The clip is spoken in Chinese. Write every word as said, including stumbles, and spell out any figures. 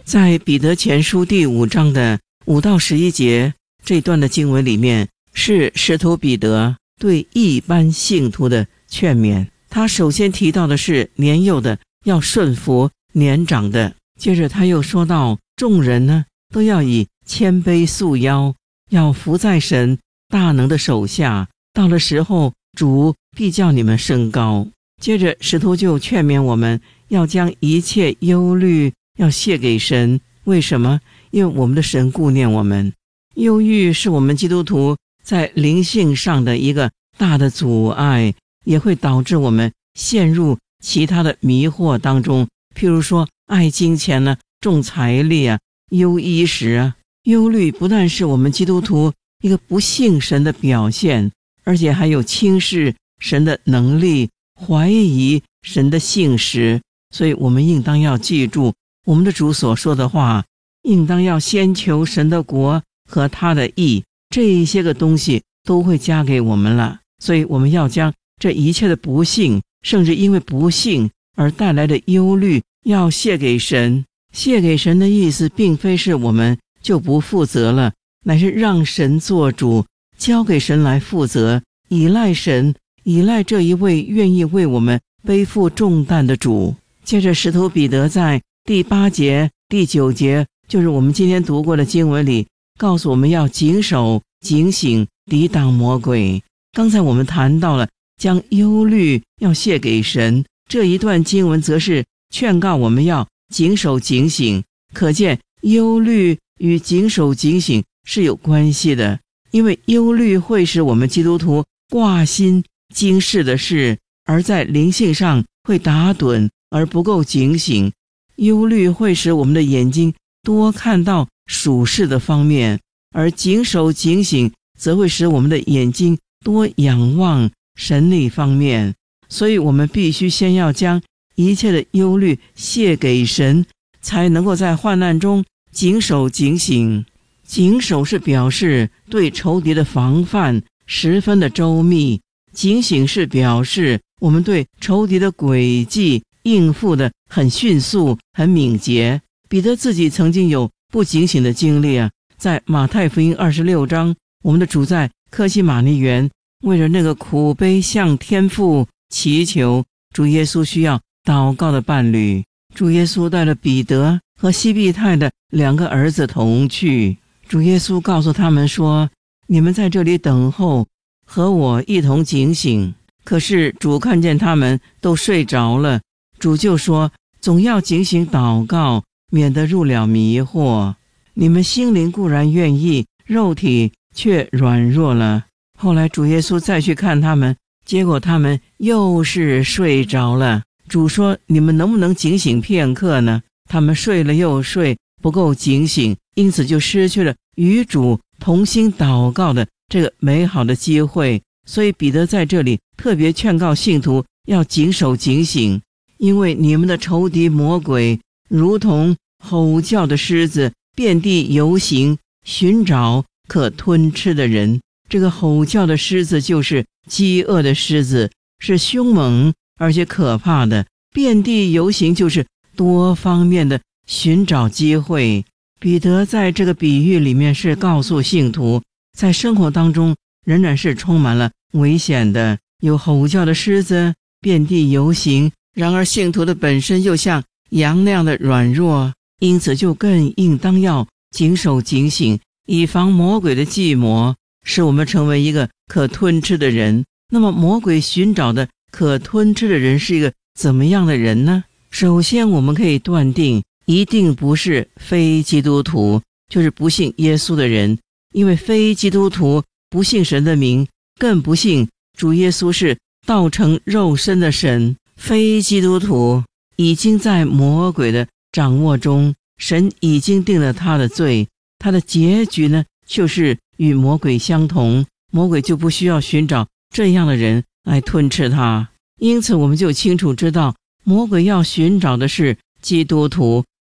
在彼得前书第五章的五到十一节这段的经文里面，是使徒彼得对一般信徒的劝勉。他首先提到的是年幼的要顺服年长的，接着他又说到众人呢都要以谦卑束腰，要服在神大能的手下，到了时候主必叫你们升高。接着使徒就劝勉我们要将一切忧虑要卸给神。为什么？因为我们的神顾念我们。忧郁是我们基督徒在灵性上的一个大的阻碍，也会导致我们陷入其他的迷惑当中，譬如说爱金钱呢、重财力啊、忧衣食啊。忧虑不但是我们基督徒一个不信神的表现，而且还有轻视神的能力，怀疑神的信实。所以我们应当要记住我们的主所说的话，应当要先求神的国和他的义，这一些个东西都会加给我们了。所以我们要将这一切的不幸，甚至因为不幸而带来的忧虑要卸给神。卸给神的意思并非是我们就不负责了，乃是让神做主，交给神来负责，依赖神，依赖这一位愿意为我们背负重担的主。接着使徒彼得在第八节、第九节，就是我们今天读过的经文里，告诉我们要谨守、警醒，抵挡魔鬼。刚才我们谈到了将忧虑要卸给神，这一段经文则是劝告我们要谨守、警醒。可见忧虑与谨守、警醒是有关系的，因为忧虑会使我们基督徒挂心经世的事，而在灵性上会打盹而不够警醒。忧虑会使我们的眼睛多看到属世的方面，而谨守警醒则会使我们的眼睛多仰望神力方面。所以我们必须先要将一切的忧虑卸给神，才能够在患难中谨守警醒。谨守是表示对仇敌的防范十分的周密，警醒是表示我们对仇敌的诡计应付的很迅速、很敏捷。彼得自己曾经有不警醒的经历啊，在马太福音二十六章，我们的主在客西马尼园为了那个苦悲向天父祈求，主耶稣需要祷告的伴侣。主耶稣带了彼得和西庇太的两个儿子同去，主耶稣告诉他们说，你们在这里等候，和我一同警醒。可是主看见他们都睡着了，主就说，总要警醒祷告，免得入了迷惑。你们心灵固然愿意，肉体却软弱了。后来主耶稣再去看他们，结果他们又是睡着了。主说，你们能不能警醒片刻呢？他们睡了又睡，不够警醒，因此就失去了与主同心祷告的这个美好的机会。所以彼得在这里特别劝告信徒要谨守警醒，因为你们的仇敌魔鬼如同吼叫的狮子，遍地游行，寻找可吞吃的人。这个吼叫的狮子就是饥饿的狮子，是凶猛而且可怕的。遍地游行就是多方面的寻找机会。彼得在这个比喻里面是告诉信徒，在生活当中仍然是充满了危险的，有吼叫的狮子遍地游行，然而信徒的本身又像羊那样的软弱，因此就更应当要谨守警醒，以防魔鬼的计谋，使我们成为一个可吞吃的人。那么魔鬼寻找的可吞吃的人是一个怎么样的人呢？首先我们可以断定，一定不是非基督徒，就是不信耶稣的人。因为非基督徒不信神的名，更不信主耶稣是道成肉身的神。非基督徒已经在魔鬼的掌握中，神已经定了他的罪，他的结局呢，就是与魔鬼相同，魔鬼就不需要寻找这样的人来吞吃他。因此我们就清楚知道，魔鬼要寻找的是基督徒，